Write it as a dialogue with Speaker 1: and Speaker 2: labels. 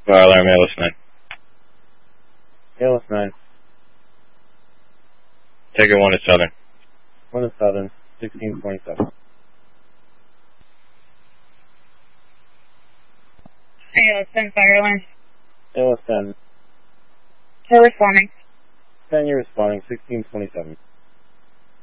Speaker 1: Fire alarm, ALS 9.
Speaker 2: ALS 9.
Speaker 1: Ticket 1 is Southern.
Speaker 2: 1 is Southern, 1627.
Speaker 3: ALS 10, fire alarm.
Speaker 2: ALS 10.
Speaker 3: We're responding.
Speaker 2: 10, you're responding, 1627.